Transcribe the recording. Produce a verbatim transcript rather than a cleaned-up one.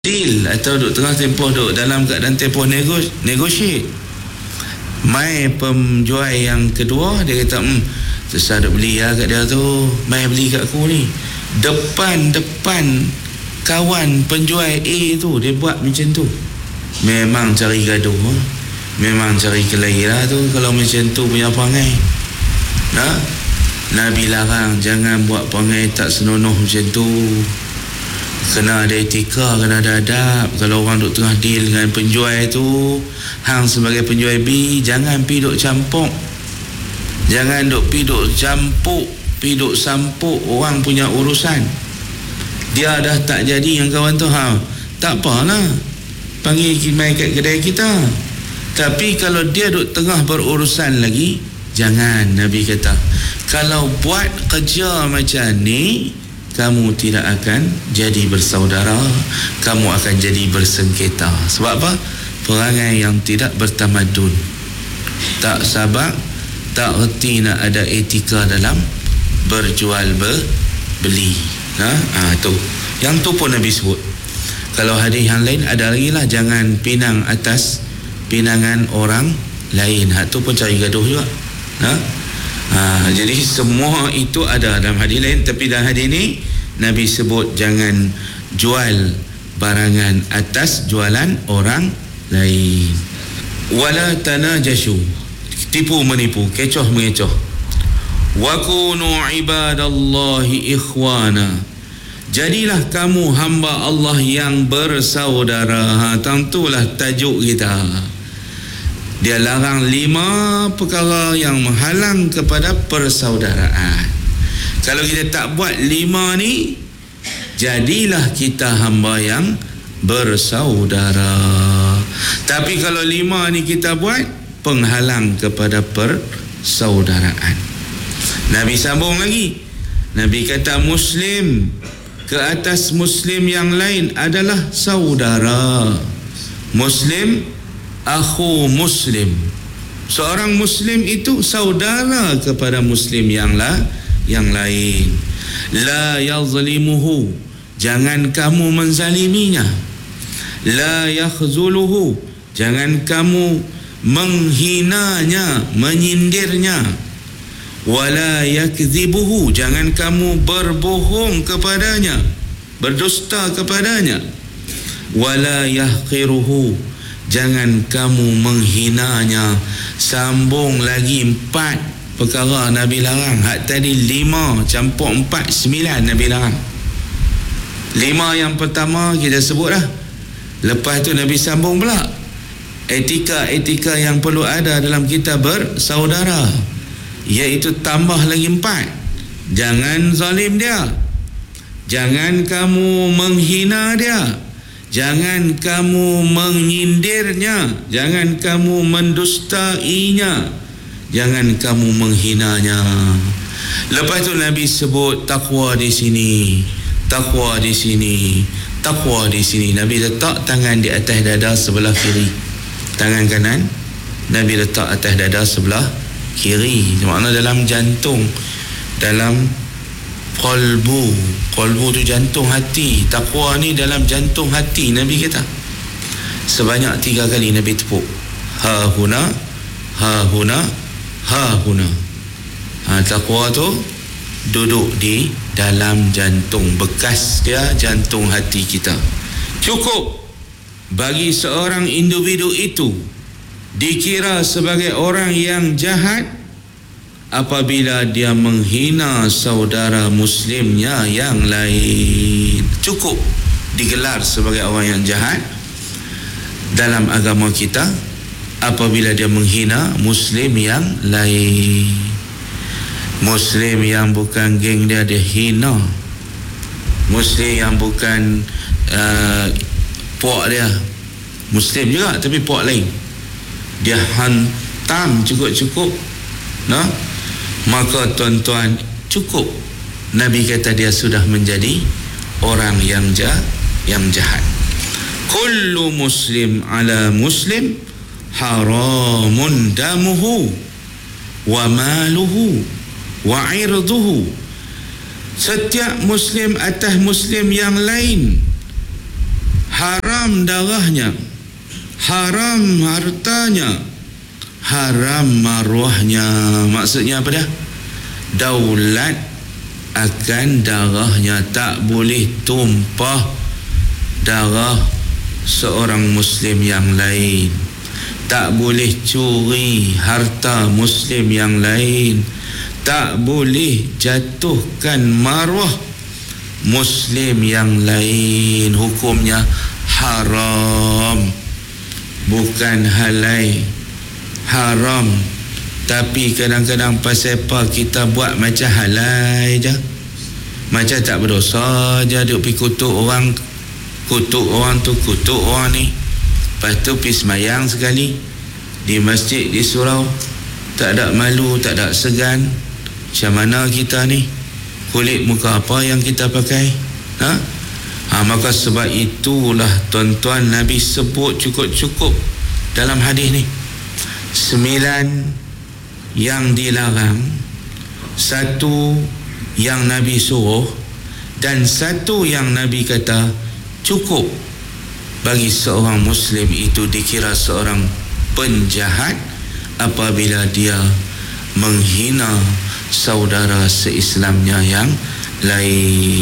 deal atau duk tengah tempoh duk dalam keadaan tempoh negos, negotiate. Mai penjual yang kedua dia kata, hmm, susah duk beli lah kat dia tu, mai beli kat aku ni. Depan-depan kawan penjual A tu dia buat macam tu. Memang cari gaduh, memang cari kelahi lah tu kalau macam tu punya perangai. Nah, Nabi larang jangan buat perangai tak senonoh macam tu. Kena ada etika, kena ada adab. Kalau orang duk tengah deal dengan penjual tu, hang sebagai penjual B, jangan pi duk campur. Jangan duk pi duk campur, pi duk sampuk orang punya urusan. Dia dah tak jadi yang kawan tu, ha, tak apalah, panggil mai kat kedai kita. Tapi kalau dia duk tengah berurusan lagi, jangan. Nabi kata, kalau buat kerja macam ni, kamu tidak akan jadi bersaudara, kamu akan jadi bersengketa. Sebab apa? Perangai yang tidak bertamadun, tak sabar, tak reti nak ada etika dalam berjual beli. Ha, ha tu. Yang tu pun Nabi sebut. Kalau hadis yang lain ada lagi lah, jangan pinang atas pinangan orang lain. Ha tu pun cari gaduh juga. Ha? Ha, jadi semua itu ada dalam hadis lain, tapi dalam hadis ini Nabi sebut jangan jual barangan atas jualan orang lain. Wala tanajashu, tipu menipu, kecoh mengecoh. Wa kunu ibadallahi ikhwana, jadilah kamu hamba Allah yang bersaudara. Ha, tentulah tajuk kita. Dia larang lima perkara yang menghalang kepada persaudaraan. Kalau kita tak buat lima ni, jadilah kita hamba yang bersaudara. Tapi kalau lima ni kita buat, penghalang kepada persaudaraan. Nabi sambung lagi. Nabi kata Muslim ke atas Muslim yang lain adalah saudara. Muslim akhu Muslim, seorang Muslim itu saudara kepada Muslim yang lah yang lain. La yazlimuhu, jangan kamu menzaliminya. La yakhzuluhu, jangan kamu menghinanya, menyindirnya. Wala yakzibuhu, jangan kamu berbohong kepadanya, berdusta kepadanya. Wala yahqiruhu, jangan kamu menghinanya. Sambung lagi empat perkara Nabi larang. Hak tadi lima campur empat, sembilan Nabi larang. Lima yang pertama kita sebut lah. Lepas tu Nabi sambung pula etika-etika yang perlu ada dalam kita bersaudara, iaitu tambah lagi empat. Jangan zalim dia, jangan kamu menghina dia, jangan kamu menyindirnya, jangan kamu mendustainya, jangan kamu menghinanya. Lepas tu Nabi sebut takwa di sini, takwa di sini, takwa di sini. Nabi letak tangan di atas dada sebelah kiri, tangan kanan Nabi letak atas dada sebelah kiri. Makna dalam jantung, dalam qalbu. Qalbu tu jantung hati. Takwa ni dalam jantung hati. Nabi kata sebanyak tiga kali Nabi tepuk, ha huna, ha huna, ha huna. Ha, takwa tu duduk di dalam jantung, bekas dia jantung hati kita. Cukup bagi seorang individu itu dikira sebagai orang yang jahat apabila dia menghina saudara muslimnya yang lain. Cukup digelar sebagai orang yang jahat dalam agama kita apabila dia menghina muslim yang lain. Muslim yang bukan geng dia, dia hina. Muslim yang bukan uh, puak dia, Muslim juga tapi puak lain, dia hantam cukup-cukup. Nah, maka tuan-tuan, cukup. Nabi kata dia sudah menjadi orang yang jahat, yang jahat. Kullu muslim ala muslim haramun damuhu wa maluhu wa irduhu. Setiap muslim atas muslim yang lain haram darahnya, haram hartanya, haram maruahnya. Maksudnya apa dah? Daulat akan darahnya, tak boleh tumpah darah seorang muslim yang lain, tak boleh curi harta muslim yang lain, tak boleh jatuhkan maruah muslim yang lain. Hukumnya haram, bukan halal. Haram, tapi kadang-kadang pasal apa kita buat macam halal je, macam tak berdosa je, duk pergi kutuk orang, kutuk orang tu, kutuk orang ni, lepas tu pergi semayang sekali di masjid di surau, tak ada malu, tak ada segan. Macam mana kita ni? Kulit muka apa yang kita pakai? Ha? Ha, maka sebab itulah tuan-tuan, Nabi sebut cukup-cukup dalam hadis ni sembilan yang dilarang, satu yang Nabi suruh, dan satu yang Nabi kata cukup bagi seorang muslim itu dikira seorang penjahat apabila dia menghina saudara seislamnya yang lain.